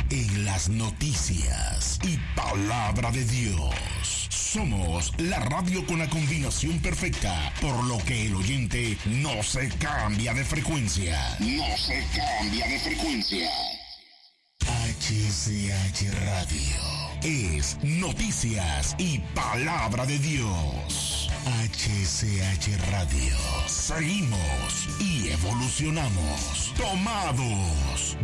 en las noticias y palabra de Dios. Somos la radio con la combinación perfecta, por lo que el oyente no se cambia de frecuencia. No se cambia de frecuencia. HCH Radio es noticias y palabra de Dios. HCH Radio. Seguimos y evolucionamos. Tomados